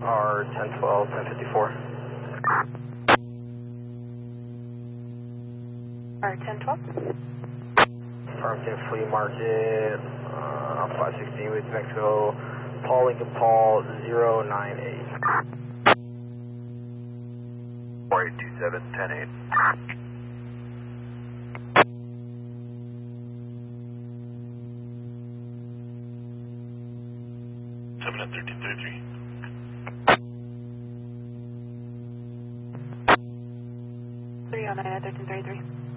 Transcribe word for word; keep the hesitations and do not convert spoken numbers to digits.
R ten twelve, ten fifty-four. R ten twelve. Farmington Flea Market, uh, five sixteen with Mexico, Paul Lincoln Paul zero nine eight. four eight two seven, ten eight. seven at thirteen thirty-three. three oh nine at thirteen thirty-three.